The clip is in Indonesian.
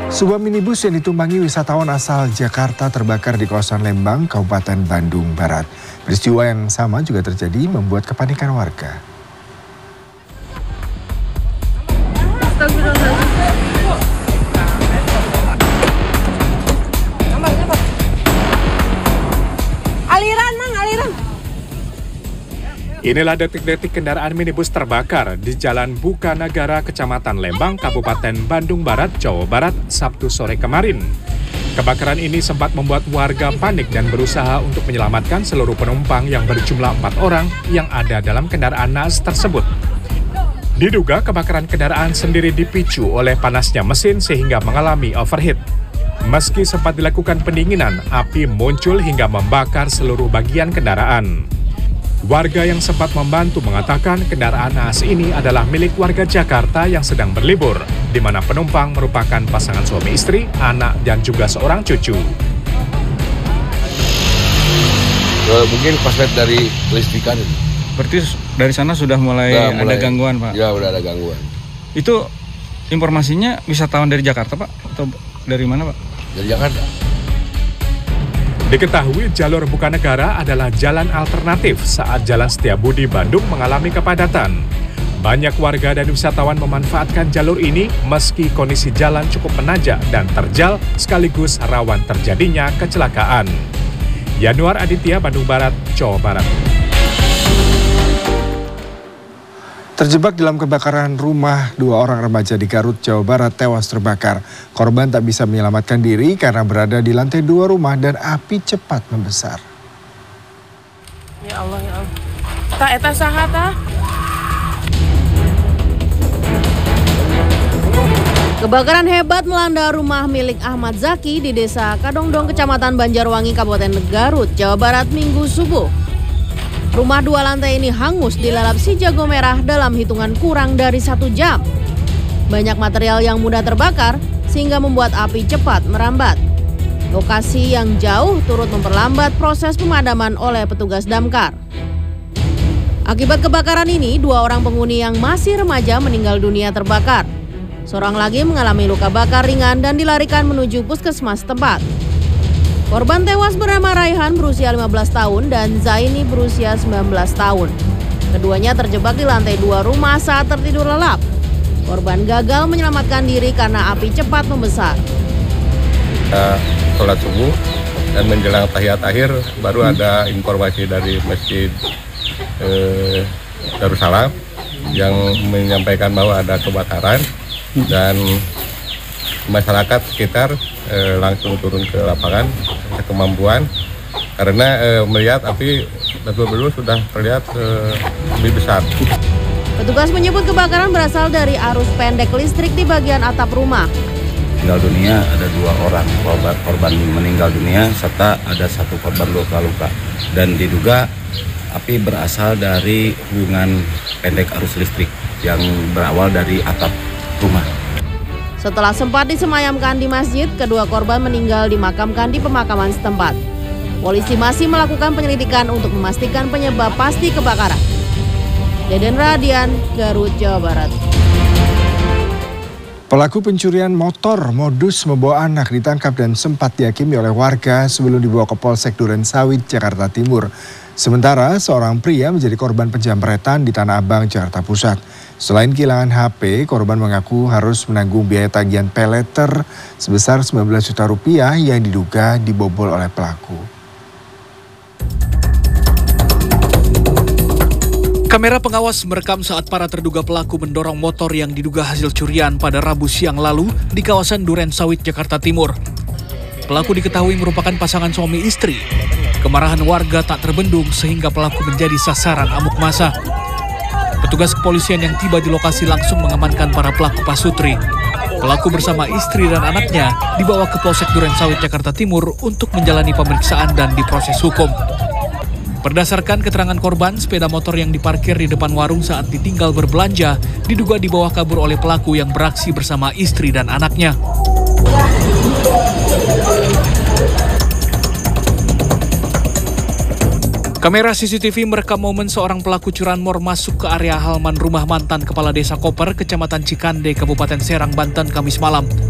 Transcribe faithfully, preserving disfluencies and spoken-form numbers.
Sebuah minibus yang ditumpangi wisatawan asal Jakarta terbakar di kawasan Lembang, Kabupaten Bandung Barat. Peristiwa yang sama juga terjadi membuat kepanikan warga. Aliran, Mang, aliran. Inilah detik-detik kendaraan minibus terbakar di Jalan Bukanagara, Kecamatan Lembang, Kabupaten Bandung Barat, Jawa Barat, Sabtu sore kemarin. Kebakaran ini sempat membuat warga panik dan berusaha untuk menyelamatkan seluruh penumpang yang berjumlah empat orang yang ada dalam kendaraan naas tersebut. Diduga kebakaran kendaraan sendiri dipicu oleh panasnya mesin sehingga mengalami overheat. Meski sempat dilakukan pendinginan, api muncul hingga membakar seluruh bagian kendaraan. Warga yang sempat membantu mengatakan kendaraan naas ini adalah milik warga Jakarta yang sedang berlibur, di mana penumpang merupakan pasangan suami istri, anak, dan juga seorang cucu. Uh, mungkin konslet dari listrikan. Berarti dari sana sudah mulai, nah, mulai ada gangguan, Pak? Ya, udah ada gangguan. Itu informasinya wisatawan dari Jakarta, Pak? Atau dari mana, Pak? Dari Jakarta. Diketahui jalur Bukanagara adalah jalan alternatif saat Jalan Setiabudi Bandung mengalami kepadatan. Banyak warga dan wisatawan memanfaatkan jalur ini meski kondisi jalan cukup menanjak dan terjal sekaligus rawan terjadinya kecelakaan. Yanuar Aditya, Bandung Barat, Jawa Barat. Terjebak dalam kebakaran rumah, dua orang remaja di Garut, Jawa Barat tewas terbakar. Korban tak bisa menyelamatkan diri karena berada di lantai dua rumah dan api cepat membesar. Ya Allah, ya Allah. Tak eta saha tah? Kebakaran hebat melanda rumah milik Ahmad Zaki di Desa Kadongdong, Kecamatan Banjarwangi, Kabupaten Garut, Jawa Barat, Minggu subuh. Rumah dua lantai ini hangus dilalap si jago merah dalam hitungan kurang dari satu jam. Banyak material yang mudah terbakar sehingga membuat api cepat merambat. Lokasi yang jauh turut memperlambat proses pemadaman oleh petugas damkar. Akibat kebakaran ini, dua orang penghuni yang masih remaja meninggal dunia terbakar. Seorang lagi mengalami luka bakar ringan dan dilarikan menuju puskesmas tempat. Korban tewas bernama Raihan berusia lima belas tahun dan Zaini berusia sembilan belas tahun. Keduanya terjebak di lantai dua rumah saat tertidur lelap. Korban gagal menyelamatkan diri karena api cepat membesar. Kita sholat subuh dan menjelang tahiyat akhir baru ada informasi dari Masjid eh, Darussalam yang menyampaikan bahwa ada kebakaran dan masyarakat sekitar eh, langsung turun ke lapangan kemampuan karena eh, melihat api betul-betul sudah terlihat eh, lebih besar. Petugas menyebut kebakaran berasal dari arus pendek listrik di bagian atap rumah. Meninggal dunia ada dua orang korban, korban meninggal dunia serta ada satu korban luka-luka dan diduga api berasal dari hubungan pendek arus listrik yang berawal dari atap rumah. Setelah sempat disemayamkan di masjid, kedua korban meninggal dimakamkan di pemakaman setempat. Polisi masih melakukan penyelidikan untuk memastikan penyebab pasti kebakaran. Deden Radian, Garut, Jawa Barat. Pelaku pencurian motor modus membawa anak ditangkap dan sempat dihakimi oleh warga sebelum dibawa ke Polsek Durensawit, Jakarta Timur. Sementara seorang pria menjadi korban penjamretan di Tanah Abang, Jakarta Pusat. Selain kehilangan H P, korban mengaku harus menanggung biaya tagihan pay letter sebesar sembilan belas juta rupiah yang diduga dibobol oleh pelaku. Kamera pengawas merekam saat para terduga pelaku mendorong motor yang diduga hasil curian pada Rabu siang lalu di kawasan Durensawit, Jakarta Timur. Pelaku diketahui merupakan pasangan suami istri. Kemarahan warga tak terbendung sehingga pelaku menjadi sasaran amuk massa. Petugas kepolisian yang tiba di lokasi langsung mengamankan para pelaku pasutri. Pelaku bersama istri dan anaknya dibawa ke Polsek Durensawit, Jakarta Timur untuk menjalani pemeriksaan dan diproses hukum. Berdasarkan keterangan korban, sepeda motor yang diparkir di depan warung saat ditinggal berbelanja diduga dibawa kabur oleh pelaku yang beraksi bersama istri dan anaknya. Kamera C C T V merekam momen seorang pelaku curanmor masuk ke area halaman rumah mantan Kepala Desa Koper, Kecamatan Cikande, Kabupaten Serang, Banten, Kamis malam.